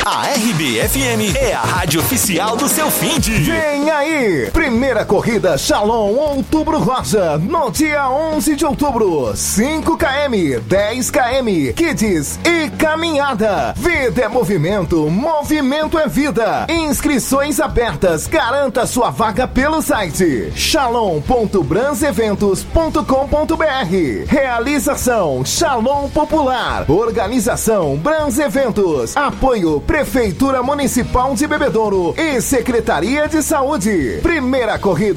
A RBFM é a rádio oficial do seu finde. Vem aí! Primeira corrida Shalom Outubro Rosa, no dia 11 de outubro. 5 km, 10 km, kids e caminhada. Vida é movimento, movimento é vida. Inscrições abertas, garanta sua vaga pelo site shalom.branseventos.com.br. Realização Shalom Popular. Organização Brans Eventos. Apoio Prefeitura Municipal de Bebedouro e Secretaria de Saúde. Primeira corrida